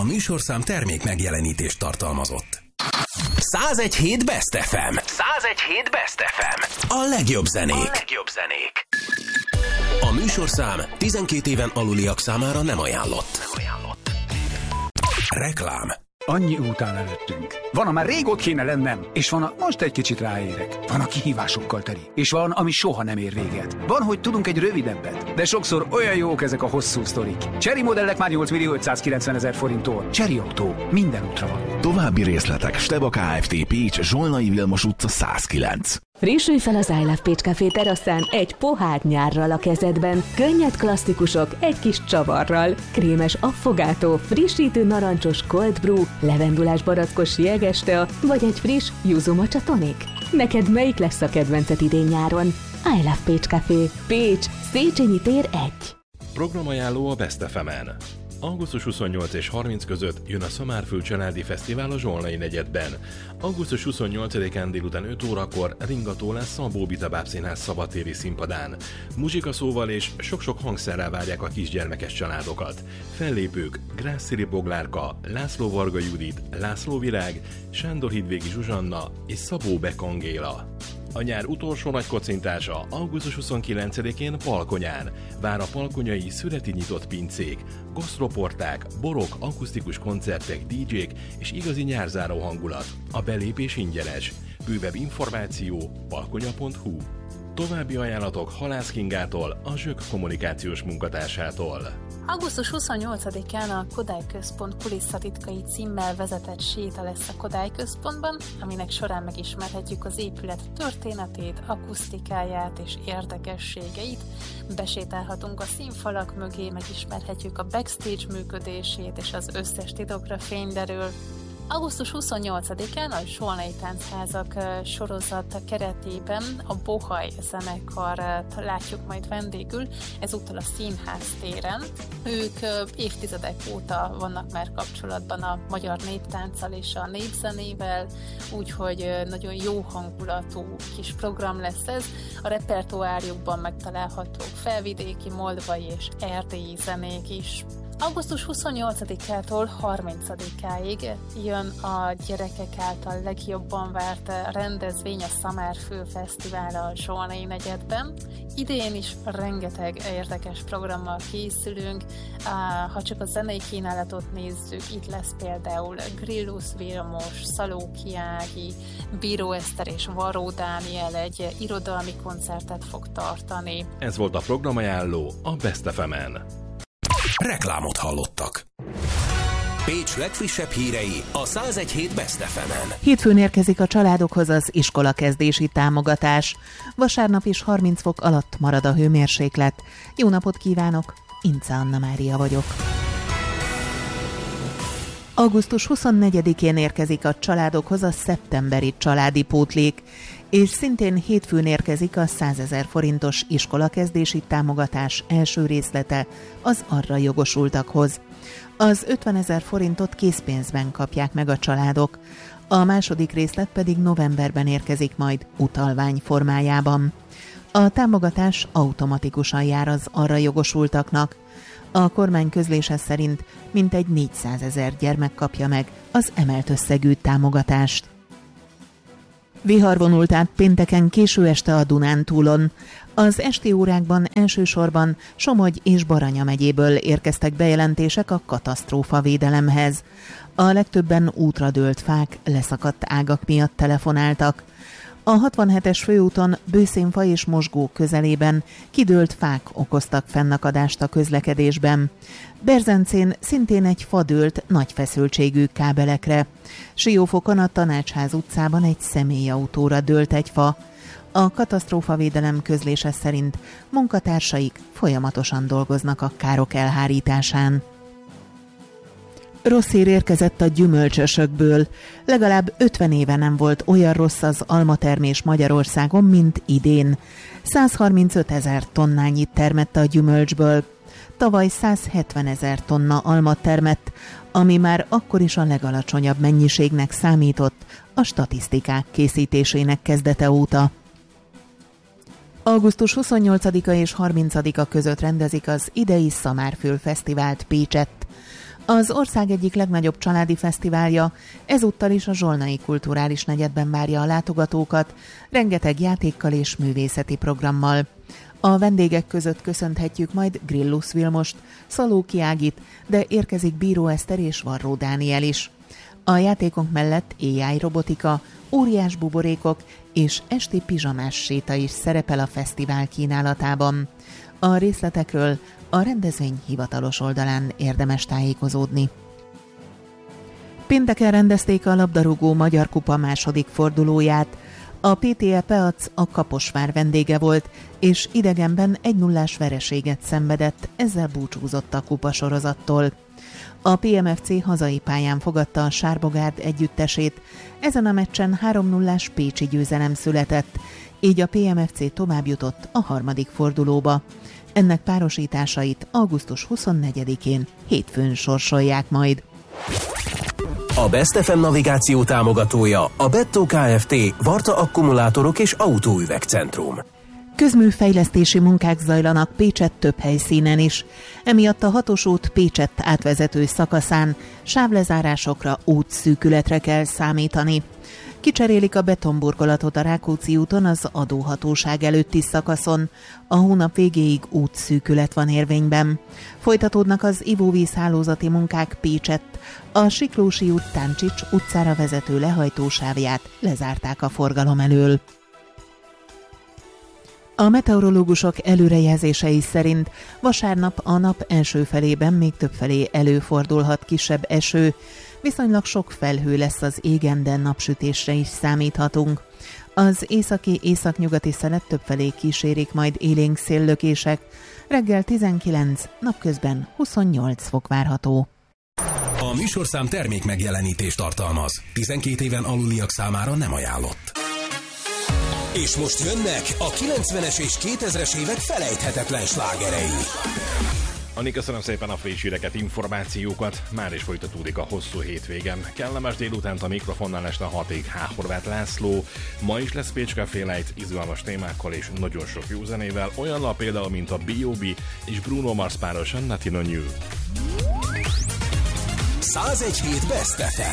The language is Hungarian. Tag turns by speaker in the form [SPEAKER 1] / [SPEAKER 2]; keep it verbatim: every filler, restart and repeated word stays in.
[SPEAKER 1] műsorszám termék megjelenítést tartalmazott. száz egy hét Best ef em. száz egy hét Best ef em. A legjobb zenék. A legjobb zenék. A műsorszám tizenkét éven aluliak számára nem ajánlott. Nem ajánlott. Reklám.
[SPEAKER 2] Annyi út áll előttünk. Van, amár rég ott kéne lennem, és van, a most egy kicsit ráérek. Van, a kihívásokkal teli, és van, ami soha nem ér véget. Van, hogy tudunk egy rövidebbet, de sokszor olyan jók ezek a hosszú sztorik. Chery modellek már nyolc millió ötszázkilencven ezer forinttól. Chery Autó. Minden útra van.
[SPEAKER 3] További részletek Steba Kft. Pécs, Zsolnai Vilmos utca száz kilenc.
[SPEAKER 4] Frissülj fel az I Love Pécs Café teraszán egy pohár nyárral a kezedben. Könnyed klasszikusok egy kis csavarral. Krémes affogátó, frissítő narancsos cold brew, levendulás barackos jegestea, vagy egy friss yuzu matcha tonic. Neked melyik lesz a kedvenced idén-nyáron? I Love Pécs Café. Pécs, Széchenyi tér egy.
[SPEAKER 5] Programajánló a Best ef emen. augusztus huszonnyolc és harminc között jön a Szamárföld Családi Fesztivál a Zsolnai negyedben. augusztus huszonnyolcadikán délután öt órakor ringató lesz Szabó Bita Bábszínház szabadtéri színpadán. Muzsikaszóval és sok-sok hangszerrel várják a kisgyermekes családokat. Fellépők Grász Sziri Boglárka, László Varga Judit, László Virág, Sándor Hidvégi Zsuzsanna és Szabó Beck Angéla. A nyár utolsó nagy kocintása augusztus huszonkilencedikén Palkonyán. Vár a palkonyai szüreti nyitott pincék, gasztroporták, borok, akusztikus koncertek, dé jék és igazi nyárzáró hangulat. A belépés ingyenes. Bővebb információ palkonya pont hu. További ajánlatok Halász Kingától, a Zsök kommunikációs munkatársától.
[SPEAKER 6] augusztus huszonnyolcadikán a Kodály Központ kulisszatitkai címmel vezetett séta lesz a Kodály Központban, aminek során megismerhetjük az épület történetét, akusztikáját és érdekességeit. Besétálhatunk a színfalak mögé, megismerhetjük a backstage működését és az összes titokra fényderül. augusztus huszonnyolcadikán a Zsolnai Táncházak sorozat keretében a Bohaj zenekart látjuk majd vendégül, ezúttal a Színház téren. Ők évtizedek óta vannak már kapcsolatban a magyar néptánccal és a népzenével, úgyhogy nagyon jó hangulatú kis program lesz ez. A repertoárjukban megtalálhatók felvidéki, moldvai és erdélyi zenék is. augusztus huszonnyolcadikától harmincadikáig jön a gyerekek által legjobban várt rendezvény, a Szamárföld Fesztivál a Zsolnai negyedben. Idén is rengeteg érdekes programmal készülünk. Ha csak a zenei kínálatot nézzük, itt lesz például Grillus Vilmos, Szalóki Ági, Bíró Eszter és Varó Dániel egy irodalmi koncertet fog tartani.
[SPEAKER 5] Ez volt a programajánló a Best ef emen.
[SPEAKER 1] Reklámot hallottak. Pécs legfrissebb hírei a száz egy hét Best ef emen.
[SPEAKER 7] Hétfőn érkezik a családokhoz az iskolakezdési támogatás. Vasárnap is harminc fok alatt marad a hőmérséklet. Jó napot kívánok, Ince Anna Mária vagyok. augusztus huszonnegyedikén érkezik a családokhoz a szeptemberi családi pótlék, és szintén hétfőn érkezik a százezer forintos iskolakezdési támogatás első részlete az arra jogosultakhoz. Az ötvenezer forintot készpénzben kapják meg a családok, a második részlet pedig novemberben érkezik majd utalvány formájában. A támogatás automatikusan jár az arra jogosultaknak. A kormány közlése szerint mintegy négyszázezer gyermek kapja meg az emelt összegű támogatást. Vihar vonult át pénteken késő este a Dunántúlon. Az esti órákban elsősorban Somogy és Baranya megyéből érkeztek bejelentések a katasztrófavédelemhez. A legtöbben útra dőlt fák, leszakadt ágak miatt telefonáltak. A hatvanhetes főúton Bőszénfa és Mosgó közelében kidőlt fák okoztak fennakadást a közlekedésben. Berzencén szintén egy fa dőlt nagy feszültségű kábelekre. Siófokon a Tanácsház utcában egy személyautóra dőlt egy fa. A katasztrófavédelem közlése szerint munkatársaik folyamatosan dolgoznak a károk elhárításán. Rossz hír érkezett a gyümölcsösökből. Legalább ötven éve nem volt olyan rossz az almatermés Magyarországon, mint idén. százharmincöt ezer tonnányit termett a gyümölcsből. Tavaly százhetven ezer tonna almat termett, ami már akkor is a legalacsonyabb mennyiségnek számított a statisztikák készítésének kezdete óta. augusztus huszonnyolcadika és harmincadika között rendezik az idei Szamárföld Fesztivált Pécsett. Az ország egyik legnagyobb családi fesztiválja ezúttal is a Zsolnai Kulturális Negyedben várja a látogatókat, rengeteg játékkal és művészeti programmal. A vendégek között köszönhetjük majd Grillus Vilmost, Szalóki Ágit, de érkezik Bíró Eszter és Varró Dániel is. A játékok mellett á i robotika, óriás buborékok és esti pizsamás séta is szerepel a fesztivál kínálatában. A részletekről a rendezvény hivatalos oldalán érdemes tájékozódni. Pénteken rendezték a labdarúgó Magyar Kupa második fordulóját. A pé té é Peac a Kaposvár vendége volt, és idegenben egy nullás vereséget szenvedett, ezzel búcsúzott a kupasorozattól. A pé em ef cé hazai pályán fogadta a Sárbogárd együttesét, ezen a meccsen három nullás pécsi győzelem született, így a pé em ef cé továbbjutott a harmadik fordulóba. Ennek párosításait augusztus huszonnegyedikén hétfőn sorsolják majd.
[SPEAKER 1] A Best ef em navigáció támogatója a Bettó Kft. Varta Akkumulátorok és Autóüvegcentrum.
[SPEAKER 7] Közműfejlesztési munkák zajlanak Pécsett több helyszínen is. Emiatt a hatos út Pécsett átvezető szakaszán sávlezárásokra, útszűkületre kell számítani. Kicserélik a betonburkolatot a Rákóczi úton az adóhatóság előtti szakaszon. A hónap végéig útszűkület van érvényben. Folytatódnak az ivóvízhálózati munkák Pécsett. A Siklósi út Táncsics utcára vezető lehajtósávját lezárták a forgalom elől. A meteorológusok előrejelzései szerint vasárnap a nap első felében még többfelé előfordulhat kisebb eső, viszonylag sok felhő lesz az égen, de napsütésre is számíthatunk. Az északi északnyugati szelet többfelé kísérik majd élénk széllökések, reggel tizenkilenc, napközben huszonnyolc fok várható.
[SPEAKER 1] A műsorszám termék megjelenítést tartalmaz. tizenkét éven aluliak számára nem ajánlott. És most jönnek a kilencvenes és kétezres évek felejthetetlen slágerei.
[SPEAKER 5] Anni, köszönöm szépen a friss híreket, információkat. Már is folytatódik a hosszú hétvégem. Kellemes délutánt a mikrofonnál este hatig H. Horváth László. Ma is lesz Pécska Félejt, izgalmas témákkal és nagyon sok jó zenével. Olyannal például, mint a bé o bé és Bruno Mars párosan Nothing on You.
[SPEAKER 1] százegy hét Best ef em.